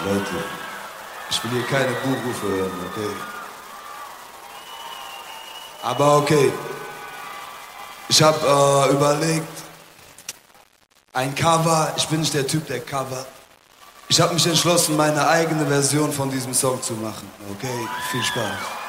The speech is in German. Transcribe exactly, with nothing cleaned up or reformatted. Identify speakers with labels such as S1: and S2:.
S1: Leute, ich will hier keine Buhrufe hören, okay? Aber okay, ich hab äh, überlegt, ein Cover, ich bin nicht der Typ, der Cover. Ich hab mich entschlossen, meine eigene Version von diesem Song zu machen, okay? Viel Spaß.